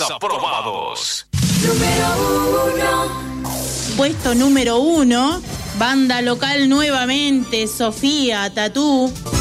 aprobados. Número 1. Puesto número 1, banda local nuevamente, Sofía Tatú.